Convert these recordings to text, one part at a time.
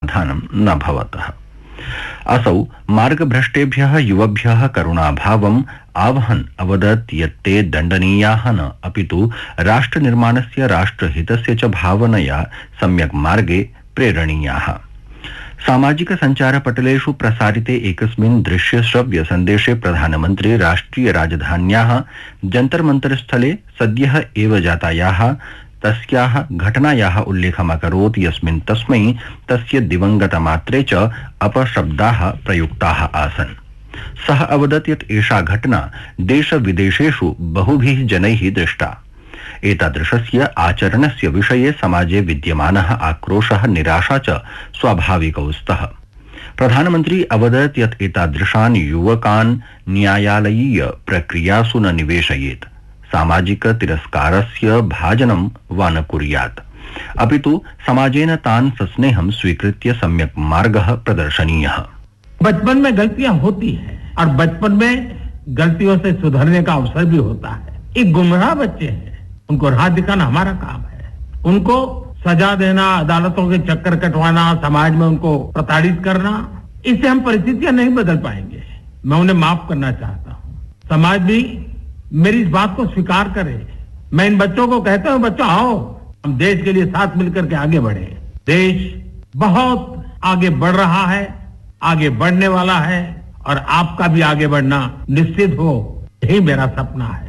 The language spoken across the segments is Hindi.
प्रावधानं न भवतः। असौ मार्गभ्रष्टेभ्यः युवभ्यः करुणाभावम् आवहन् अवदत् यत् ते दण्डनीयाः न अपितु राष्ट्रनिर्माणस्य राष्ट्रहितस्य च भावनया सम्यक् मार्गे प्रेरणीयाः। सामाजिक संचारपटलेषु प्रसारिते एकस्मिन् दृश्य श्रव्य सन्देशे प्रधानमन्त्री राष्ट्रिय राजधान्याः जन्तर मन्तर स्थले सद्यः एव जातायाः तस्याः घटनायाः उल्लेखम् अकरोत् यस्मिन् तस्मै तस्य दिवंगतमात्रे च अपशब्दाः प्रयुक्ताः आसन्। सः अवदत् यत् एषा घटना देशविदेशेषु बहुभिः जनैः दृष्टा। एतादृशस्य आचरणस्य विषये समाजे विद्यमानः आक्रोशः निराशा च स्वाभाविकौ स्तः। प्रधानमन्त्री अवदत् यत् एतादृशान् युवकान् न्यायालयीय प्रक्रियासु न निवेशयेत्, सामाजिक तिरस्कारस्य भाजनं वा न कुर्यात्, अपितु समाजेन तान् सस्नेहं स्वीकृत्य सम्यक् मार्गः प्रदर्शनीयः। बचपन में गलतियां होती हैं और बचपन में गलतियों से सुधरने का अवसर भी होता है। एक गुमराह बच्चे हैं, उनको राह दिखाना हमारा काम है। उनको सजा देना, अदालतों के चक्कर कटवाना, समाज में उनको प्रताड़ित करना, इससे हम परिस्थितियां नहीं बदल पाएंगे। मैं उन्हें माफ करना चाहता हूँ। समाज भी मेरी इस बात को स्वीकार करे। मैं इन बच्चों को कहता हूँ, बच्चों आओ हम देश के लिए साथ मिलकर के आगे बढ़े। देश बहुत आगे बढ़ रहा है, आगे बढ़ने वाला है और आपका भी आगे बढ़ना निश्चित हो, यही मेरा सपना है।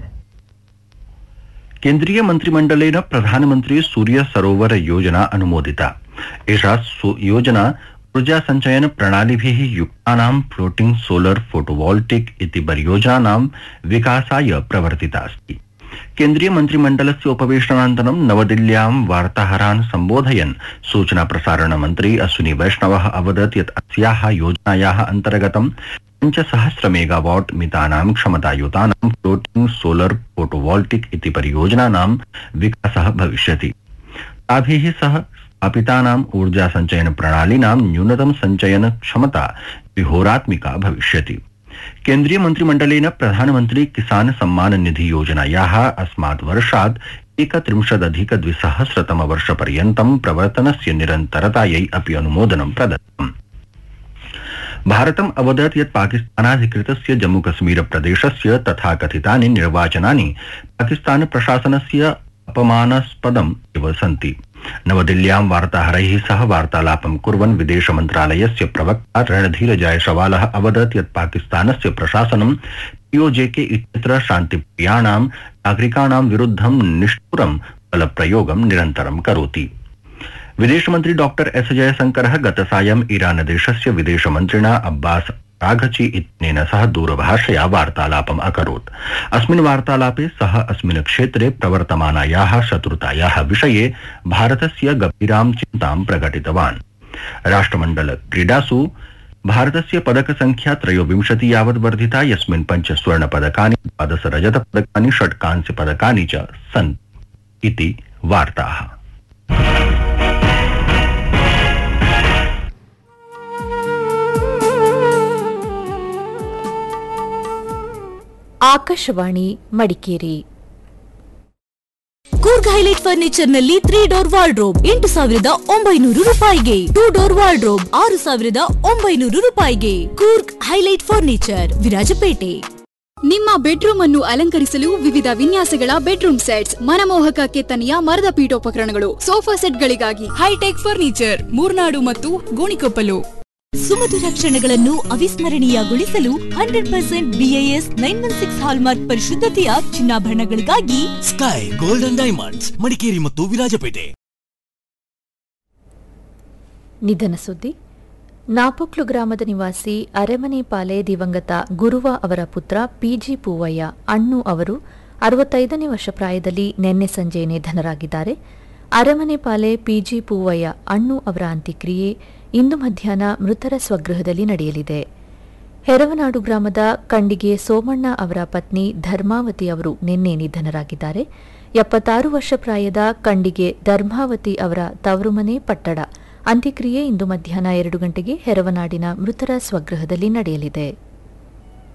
केन्द्रीय मंत्रिमंडलेन प्रधानमंत्री सूर्य सरोवर योजना अनुमोदिता। एषा योजना ऊर्जा संचयन प्रणालिभिः युक्तानां फ्लोटिंग सोलर फोटोवोल्टिक इति परियोजनानां विकासाय प्रवर्तिता अस्ति। केन्द्रीय मंत्रिमंडलस्य उपवेशनानन्तरं नवदिल्ल्यां वार्ताहरान् सम्बोधयन् सूचना प्रसारण मन्त्री अश्विनी वैष्णवः अवदत् यत् अस्याः योजनायाः अन्तर्गतं 5,000 मेगावाट मितानां क्षमतायुतानां फ्लोटिंग सोलर फोटोवोल्टिक इति परियोजनानां विकासः भविष्यति। ताभिः सह स्थापितानाम् ऊर्जा संचयन प्रणालीनां न्यूनतम संचयन क्षमता द्विहोरात्मिका भविष्यति। केन्द्रीय मंत्रिमंडलेन प्रधानमंत्री किसान सम्मान निधि योजनायाः अस्मात् वर्षात् 31,200 वर्षपर्यन्तं प्रवर्तनस्य निरन्तरतायै अपि अनुमोदनं प्रदत्तम्। भारतम् अवदत् यत् पाकिस्तानाधिकृतस्य जम्मू-कश्मीर प्रदेशस्य तथा कथितानि निर्वाचनानि पाकिस्तान प्रशासनस्य अपमानास्पदम् एव सन्ति। नवदिल्ल्यां वार्ताहरैः सह वार्तालापं कुर्वन् विदेश मन्त्रालयस्य प्रवक्ता रणधीर जायसवालः अवदत् यत् पाकिस्तानस्य प्रशासनं पीओजेके इत्यत्र शान्तिप्रियाणां नागरिकाणां विरुद्धं निष्ठुरं बलप्रयोगं निरन्तरं करोति। विदेशमन्त्री डॉक्टर एस जयशंकरः गतसायं ईरान देशस्य विदेशमन्त्रिणा अब्बास राघची इत्यनेन सह दूरभाषया वार्तालापम् अकरोत्। अस्मिन् वार्तालापे सः अस्मिन् क्षेत्रे प्रवर्तमानायाः शत्रुतायाः विषये भारतस्य गभीरां चिन्तां प्रकटितवान्। राष्ट्रमण्डल क्रीडासु भारतस्य पदक संख्या 23 यावत् वर्धिता, यस्मिन् 5 स्वर्णपदकानि, 12 रजतपदकानि, 6 कांस्यपदकानि च सन्ति इति वार्ताः। ಆಕಾಶವಾಣಿ ಮಡಿಕೇರಿ. ಕೂರ್ಗ್ ಹೈಲೈಟ್ ಫರ್ನಿಚರ್ ನಲ್ಲಿ 3 ಡೋರ್ ವಾರ್ಡ್ರೋಬ್ 8,900 ರೂಪಾಯಿಗೆ, 2 ಡೋರ್ ವಾರ್ಡ್ರೋಬ್ 6,900 ರೂಪಾಯಿಗೆ. Coorg highlight furniture, Virajpet. ನಿಮ್ಮ ಬೆಡ್ರೂಮ್ ಅನ್ನು ಅಲಂಕರಿಸಲು ವಿವಿಧ ವಿನ್ಯಾಸಗಳ ಬೆಡ್ರೂಮ್ ಸೆಟ್ಸ್, ಮನಮೋಹಕ ಕೆತ್ತನೆಯ ಮರದ ಪೀಠೋಪಕರಣಗಳು, ಸೋಫಾ ಸೆಟ್ಗಳಿಗಾಗಿ ಹೈಟೆಕ್ ಫರ್ನಿಚರ್, ಮೂರ್ನಾಡು ಮತ್ತು ಗೋಣಿಕೊಪ್ಪಲು. ಸುಮಧುರ ಕ್ಷಣಗಳನ್ನು ಅವಿಸ್ಮರಣೀಯಗೊಳಿಸಲು 100% BIS 916 hallmark ಪರಿಶುದ್ಧತೆಯ ಚಿನ್ನಾಭರಣಗಳಿಗಾಗಿ sky golden diamonds, Madikeri ಮತ್ತು ವಿರಾಜಪೇಟೆ. ನಿಧನ ಸುದ್ದಿ. ನಾಪೊಕ್ಲು ಗ್ರಾಮದ ನಿವಾಸಿ ಅರೆಮನೆಪಾಲೆ ದಿವಂಗತ ಗುರುವ ಅವರ ಪುತ್ರ PG ಪೂವಯ್ಯ ಅಣ್ಣು ಅವರು 65ನೇ ವರ್ಷ ಪ್ರಾಯದಲ್ಲಿ ನಿನ್ನೆ ಸಂಜೆ ನಿಧನರಾಗಿದ್ದಾರೆ. ಅರೆಮನೆಪಾಲೆ PG ಪೂವಯ್ಯ ಅಣ್ಣು ಅವರ ಅಂತ್ಯಕ್ರಿಯೆ ಇಂದು ಮಧ್ಯಾಹ್ನ ಮೃತರ ಸ್ವಗೃಹದಲ್ಲಿ ನಡೆಯಲಿದೆ. ಹೆರವನಾಡು ಗ್ರಾಮದ ಕಂಡಿಗೆ ಸೋಮಣ್ಣ ಅವರ ಪತ್ನಿ ಧರ್ಮಾವತಿ ಅವರು ನಿನ್ನೆ ನಿಧನರಾಗಿದ್ದಾರೆ. 76 ವರ್ಷ ಪ್ರಾಯದ ಕಂಡಿಗೆ ಧರ್ಮಾವತಿ ಅವರ ತವರುಮನೆ ಪಟ್ಟಣ ಅಂತ್ಯಕ್ರಿಯೆ ಇಂದು ಮಧ್ಯಾಹ್ನ 2 ಗಂಟೆಗೆ ಹೆರವನಾಡಿನ ಮೃತರ ಸ್ವಗೃಹದಲ್ಲಿ ನಡೆಯಲಿದೆ.